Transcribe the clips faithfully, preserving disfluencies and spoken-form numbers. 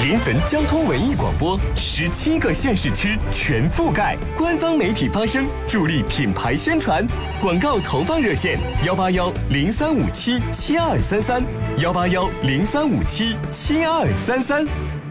临汾交通文艺广播，十七个县市区全覆盖，官方媒体发声，助力品牌宣传。广告投放热线：幺八幺零三五七七二三三，幺八幺零三五七七二三三。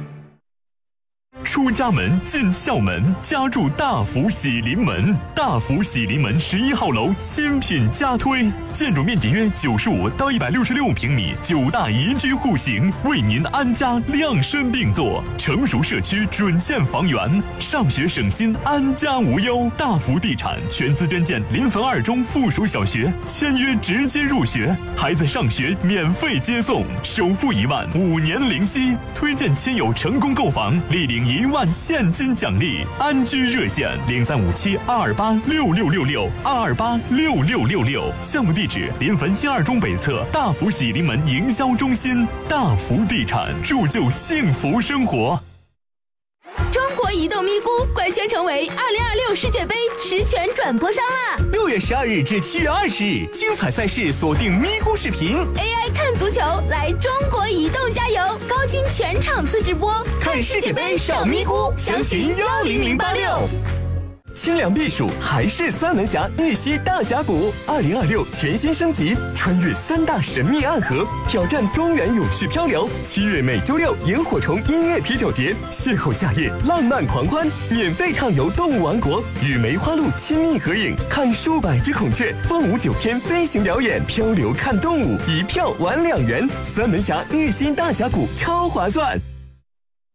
出家门进校门，家住大福喜临门。大福喜临门十一号楼新品加推，建筑面积约九十五到一百六十六平米，九大宜居户型，为您安家量身定做。成熟社区准线房源，上学省心，安家无忧。大福地产全资捐建临汾二中附属小学，签约直接入学，孩子上学免费接送，首付一万，五年零息。推荐亲友成功购房，立领一万现金奖励。安居热线零三五七二二八六六六六二二八六六六六。项目地址：临汾新二中北侧大福喜临门营销中心。大福地产，铸就幸福生活。 中国移动咪咕官宣成为二零二六世界杯实权转播商啦！ 六月十二日至七月二十日，精彩赛事锁定咪咕视频 ，A I 看足球，来中国移动加油！高清全场次直播， 看世界杯上咪咕，详询幺零零八六。清凉避暑还是三门峡日西大峡谷，二零二六全新升级，穿越三大神秘暗河，挑战中原永续漂流。七月每周六萤火虫音乐啤酒节，邂逅夏夜浪漫狂欢，免费畅游动物王国，与梅花鹿亲密合影，看数百只孔雀，凤舞九天飞行表演，漂流看动物，一票玩两元。三门峡日西大峡谷超划算。